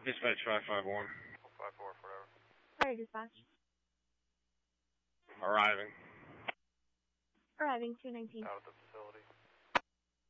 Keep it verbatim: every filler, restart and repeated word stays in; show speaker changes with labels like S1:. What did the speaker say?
S1: Dispatch five five one.
S2: five four, forever.
S3: Fire dispatch.
S1: Arriving.
S3: Arriving two nineteen.
S2: Out of the facility.